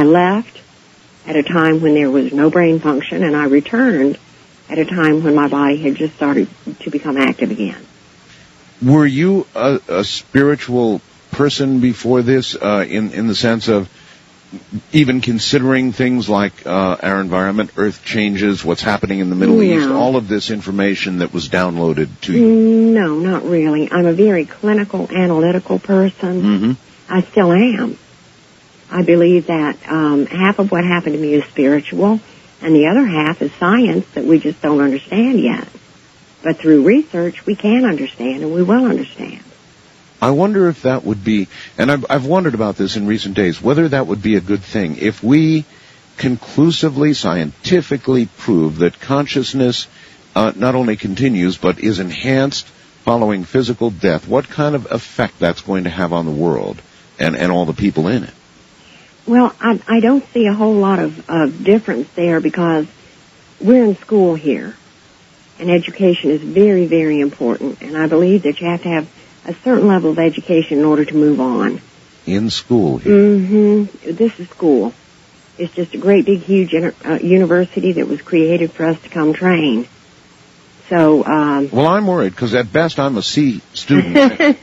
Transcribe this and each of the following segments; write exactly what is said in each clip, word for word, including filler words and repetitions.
I left at a time when there was no brain function, and I returned at a time when my body had just started to become active again. Were you a, a spiritual person before this, uh, in, in the sense of even considering things like uh, our environment, earth changes, what's happening in the Middle no. East, all of this information that was downloaded to you? No, not really. I'm a very clinical, analytical person. Mm-hmm. I still am. I believe that um, half of what happened to me is spiritual, and the other half is science that we just don't understand yet. But through research, we can understand, and we will understand. I wonder if that would be, and I've, I've wondered about this in recent days, whether that would be a good thing. If we conclusively, scientifically prove that consciousness uh, not only continues, but is enhanced following physical death, what kind of effect that's going to have on the world and, and all the people in it? Well, I, I don't see a whole lot of, of difference there because we're in school here, and education is very, very important, and I believe that you have to have a certain level of education in order to move on. In school here? Mm-hmm. This is school. It's just a great, big, huge inter- uh, university that was created for us to come train. So, um... Well, I'm worried, because at best I'm a C student.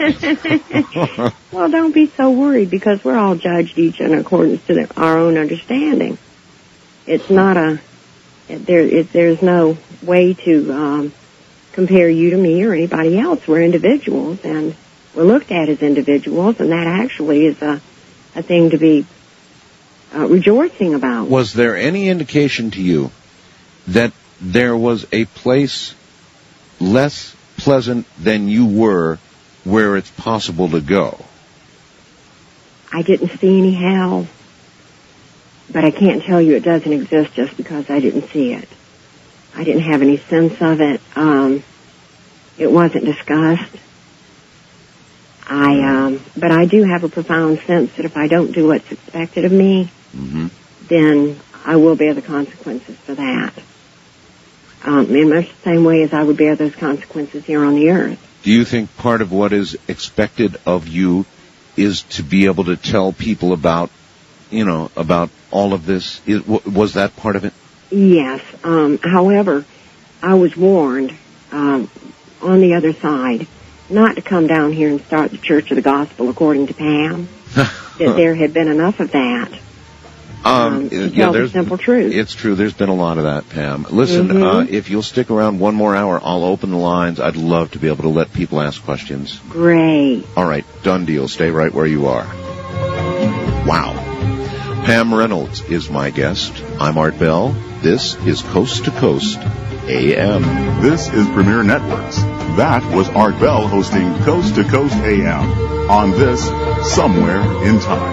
Well, don't be so worried, because we're all judged each in accordance to the, our own understanding. It's not a... There, it, there's no way to um, compare you to me or anybody else. We're individuals, and we're looked at as individuals, and that actually is a, a thing to be uh, rejoicing about. Was there any indication to you that there was a place less pleasant than you were where it's possible to go? I didn't see any hell, but I can't tell you it doesn't exist just because I didn't see it. I didn't have any sense of it. Um, it wasn't discussed. I, um, but I do have a profound sense that if I don't do what's expected of me, mm-hmm. then I will bear the consequences for that. Um, in much the same way as I would bear those consequences here on the earth. Do you think part of what is expected of you is to be able to tell people about, you know, about all of this? Is, was that part of it? Yes. Um, however, I was warned um, on the other side not to come down here and start the Church of the Gospel according to Pam. That there had been enough of that. Um, um, to yeah, tell there's the simple truth. It's true. There's been a lot of that, Pam. Listen, mm-hmm. uh, if you'll stick around one more hour, I'll open the lines. I'd love to be able to let people ask questions. Great. All right, done deal. Stay right where you are. Wow. Pam Reynolds is my guest. I'm Art Bell. This is Coast to Coast A M. This is Premier Networks. That was Art Bell hosting Coast to Coast A M on this Somewhere in Time.